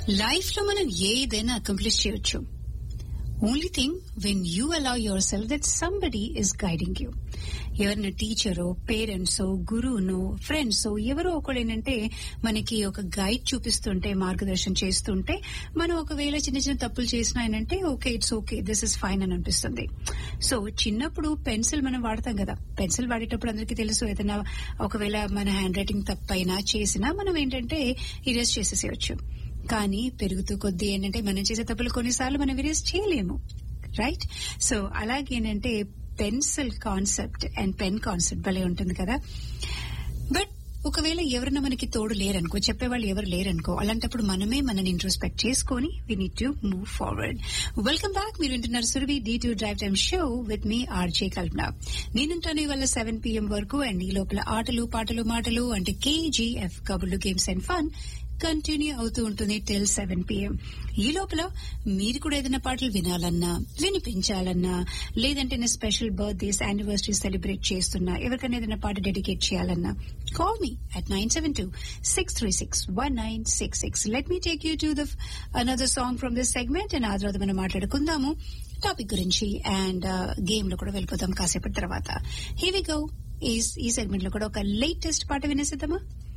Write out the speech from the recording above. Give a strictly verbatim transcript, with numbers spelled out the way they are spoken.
Life లో మనం ఏదైనా అకంప్లిష్ చేయొచ్చు. Only thing when you allow your self that somebody is guiding you. ఎవరైనా టీచరో, పేరెంట్సో, గురువునో, ఫ్రెండ్సో ఎవరో ఒకడు ఏంటంటే మనకి ఒక గైడ్ చూపిస్తుంటే, మార్గదర్శనం చేస్తుంటే, మనం ఒకవేళ చిన్న చిన్న తప్పులు చేసినా ఏంటంటే okay it's okay this is fine అని అనిపిస్తుంది. సో చిన్నప్పుడు పెన్సిల్ మనం వాడతాం కదా, పెన్సిల్ వాడేటప్పుడు అందరికీ తెలుసు ఏదైనా ఒకవేళ మన హ్యాండ్ రైటింగ్ తప్పైనా చేసినా మనం ఏంటంటే ఇరేజ్ చేసేసేయచ్చు. కానీ పెరుగుతూ కొద్దీ ఏంటంటే మనం చేసే తప్పులు కొన్నిసార్లు మనం ఇరేజ్ చేయలేము, right? So అలాగేంటంటే pencil concept and pen concept భలే ఉంటుంది కదా. బట్ ఒకవేళ ఎవరైనా మనకి తోడు లేరనుకో, చెప్పేవాళ్ళు ఎవరు లేరనుకో, అలాంటప్పుడు మనమే మనని ఇంట్రోస్పెక్ట్ చేసుకుని we need to move forward. Welcome back. మీరు వింటున్నారు Surabhi D two drive time show with me RJ కల్పన. నేనుంటాను ఇవాళ సెవెన్ పిఎం వరకు. అండ్ ఈ లోపల ఆటలు పాటలు మాటలు అంటే కేజీఎఫ్ కబుర్లు గేమ్స్ అండ్ ఫన్ కంటిన్యూ అవుతూ ఉంటుంది టిల్ సెవెన్ పిఎం. ఈ లోపల మీరు కూడా ఏదైనా పాటలు వినాలన్నా, వినిపించాలన్నా, లేదంటే స్పెషల్ బర్త్డేస్, యానివర్సరీ సెలబ్రేట్ చేస్తున్నా, ఎవరికైనా ఏదైనా పాట డెడికేట్ చేయాలన్నా, call me at nine seven two six three six one nine six six. Let me take you to the another song from this segment. And ఆ తర్వాత మనం మాట్లాడుకుందాము టాపిక్ గురించి అండ్ గేమ్ లో కూడా వెళ్ళిపోతాం కాసేపటి తర్వాత. Here we go. ఈ సెగ్మెంట్ లో కూడా ఒక లేటెస్ట్ పాట వినేసేద్దామా?